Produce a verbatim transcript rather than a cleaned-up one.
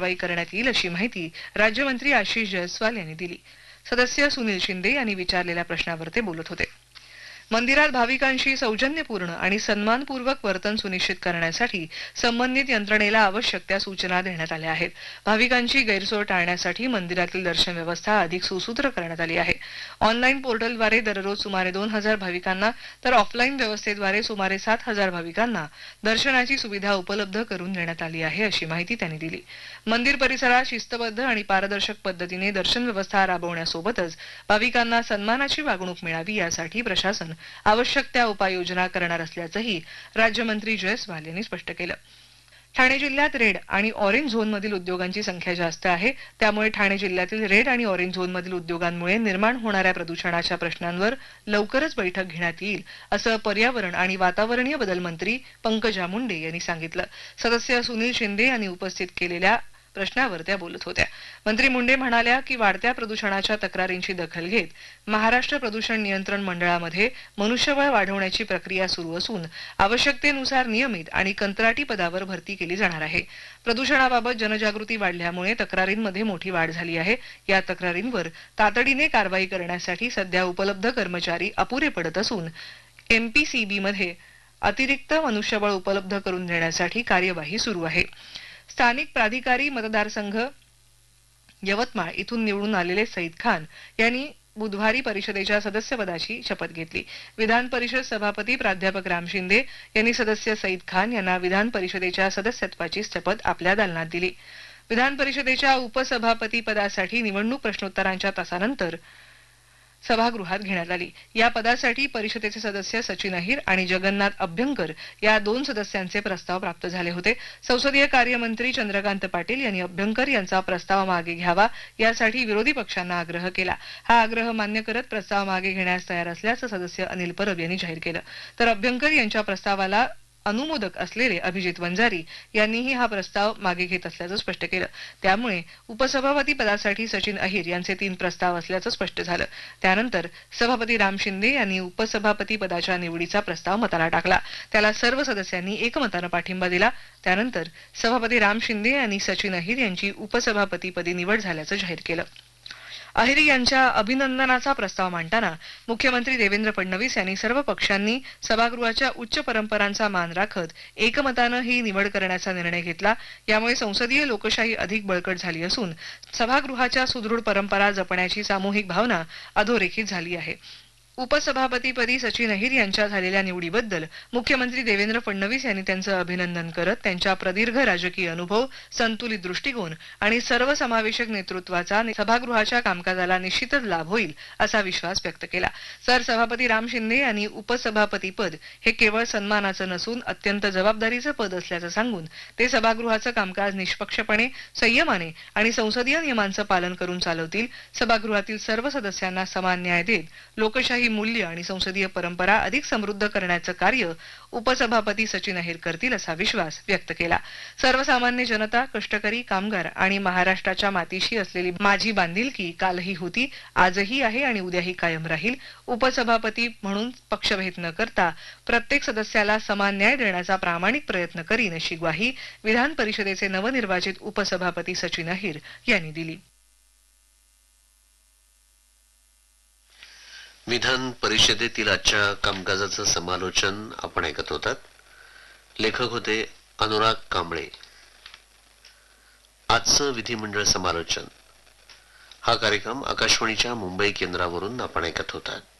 कारवाई करण्यात येईल अशी माहिती राज्यमंत्री आशिष जयस्वाल यांनी दिली. सदस्य सुनील शिंदे यांनी विचारलेल्या प्रश्नावर ते बोलत होते. मंदिरात भाविकांशी सौजन्यपूर्ण आणि सन्मानपूर्वक वर्तन सुनिश्चित करण्यासाठी संबंधित यंत्रणेला आवश्यक त्या सूचना देण्यात आल्या आहेत. भाविकांची गैरसोय टाळण्यासाठी मंदिरातील दर्शन व्यवस्था अधिक सुसूत्र करण्यात आली आहे. ऑनलाईन पोर्टलद्वारे दररोज सुमारे दोन हजार भाविकांना तर ऑफलाईन व्यवस्थेद्वारे सुमारे सात हजार भाविकांना दर्शनाची सुविधा उपलब्ध करून देण्यात आली आहे अशी माहिती त्यांनी दिली. मंदिर परिसरात शिस्तबद्ध आणि पारदर्शक पद्धतीने दर्शन व्यवस्था राबवण्यासोबतच भाविकांना सन्मानाची वागणूक मिळावी यासाठी प्रशासन आवश्यक त्या उपाययोजना करणार असल्याचंही राज्यमंत्री जयस्वाल यांनी स्पष्ट केलं. ठाणे जिल्ह्यात रेड आणि ऑरेंज झोनमधील उद्योगांची संख्या जास्त आहे. त्यामुळे ठाणे जिल्ह्यातील रेड आणि ऑरेंज झोनमधील उद्योगांमुळे निर्माण होणाऱ्या प्रदूषणाच्या प्रश्नांवर लवकरच बैठक घेण्यात येईल असं पर्यावरण आणि वातावरणीय बदल मंत्री पंकजा मुंडे यांनी सांगितलं. सदस्य सुनील शिंदे यांनी उपस्थित केलेल्या प्रश्नावर त्या बोलत होत्या. मंत्री मुंडे म्हणाल्या की वाढत्या प्रदूषणाच्या तक्रारींची दखल घेत महाराष्ट्र प्रदूषण नियंत्रण मंडळामध्ये मनुष्यबळ वाढवण्याची प्रक्रिया सुरू असून आवश्यकतेनुसार नियमित आणि कंत्राटी पदावर भरती केली जाणार आहे. प्रदूषणाबाबत जनजागृती वाढल्यामुळे तक्रारींमध्ये मोठी वाढ झाली आहे. या तक्रारींवर तातडीने कारवाई करण्यासाठी सध्या उपलब्ध कर्मचारी अपुरे पडत असून एमपीसीबी मध्ये अतिरिक्त मनुष्यबळ उपलब्ध करून देण्यासाठी कार्यवाही सुरू आहे. स्थानिक प्राधिकारी मतदारसंघ यवतमाळ इथून निवडून आलेले सईद खान यांनी बुधवारी परिषदेच्या सदस्यपदाची शपथ घेतली. विधान परिषद सभापती प्राध्यापक राम शिंदे यांनी सदस्य सईद खान यांना विधान परिषदेच्या सदस्यत्वाची शपथ आपल्या दालनात दिली. विधान परिषदेच्या उपसभापती पदासाठी निवडणूक प्रश्नोत्तरांच्या तासानंतर सभागृहात घेण्यात आली. या पदासाठी परिषदेचे सदस्य सचिन अहिर आणि जगन्नाथ अभ्यंकर या दोन सदस्यांचे प्रस्ताव प्राप्त झाले होते. संसदीय कार्यमंत्री चंद्रकांत पाटील यांनी अभ्यंकर यांचा प्रस्ताव मागे घ्यावा यासाठी विरोधी पक्षांना आग्रह केला. हा आग्रह मान्य करत प्रस्ताव मागे घेण्यास तयार असल्याचं सदस्य अनिल परब यांनी जाहीर केलं. तर अभ्यंकर यांच्या प्रस्तावाला अनुमोदक असलेले अभिजित वंजारी यांनीही हा प्रस्ताव मागे घेत असल्याचं स्पष्ट केलं. त्यामुळे उपसभापती पदासाठी सचिन अहिर यांचे तीन प्रस्ताव असल्याचं स्पष्ट झालं. त्यानंतर सभापती राम शिंदे यांनी उपसभापती पदाच्या निवडीचा प्रस्ताव मताला टाकला. त्याला सर्व सदस्यांनी एकमतानं पाठिंबा दिला. त्यानंतर सभापती राम शिंदे यांनी सचिन अहिर यांची उपसभापतीपदी निवड झाल्याचं जाहीर केलं. अहिर यांच्या अभिनंदनाचा प्रस्ताव मांडताना मुख्यमंत्री देवेंद्र फडणवीस यांनी सर्व पक्षांनी सभागृहाच्या उच्च परंपरांचा मान राखत एकमतानं ही निवड करण्याचा निर्णय घेतला. यामुळे संसदीय लोकशाही अधिक बळकट झाली असून सभागृहाच्या सुदृढ परंपरा जपण्याची सामूहिक भावना अधोरेखित झाली आहे. उपसभापतीपदी सचिन अहिर यांच्या झालेल्या निवडीबद्दल मुख्यमंत्री देवेंद्र फडणवीस यांनी त्यांचं अभिनंदन करत त्यांच्या प्रदीर्घ राजकीय अनुभव, संतुलित दृष्टिकोन आणि सर्वसमावेशक नेतृत्वाचा सभागृहाच्या कामकाजाला निश्चितच लाभ होईल असा विश्वास व्यक्त केला. तर सभापती राम शिंदे यांनी उपसभापतीपद हे केवळ सन्मानाचं नसून अत्यंत जबाबदारीचं पद असल्याचं सांगून ते सभागृहाचं कामकाज निष्पक्षपणे, संयमाने आणि संसदीय नियमांचं पालन करून चालवतील. सभागृहातील सर्व सदस्यांना समान न्याय देत लोकशाही मूल्य आणि संसदीय परंपरा अधिक समृद्ध करण्याचं कार्य उपसभापती सचिन अहिर करतील असा विश्वास व्यक्त केला. सर्वसामान्य जनता, कष्टकरी, कामगार आणि महाराष्ट्राच्या मातीशी असलेली माझी बांधिलकी कालही होती, आजही आहे आणि उद्याही कायम राहील. उपसभापती म्हणून पक्षभेद न करता प्रत्येक सदस्याला समान न्याय देण्याचा प्रामाणिक प्रयत्न करीन अशी ग्वाही विधान परिषदेचे नवनिर्वाचित उपसभापती सचिन अहिर यांनी दिली. विधान परिषदेतील आजच्या कामकाजाचं समालोचन आपण ऐकत होतात. लेखक होते अनुराग कांबळे. आजचं विधिमंडळ समालोचन हा कार्यक्रम आकाशवाणीच्या मुंबई केंद्रावरून आपण ऐकत होतात.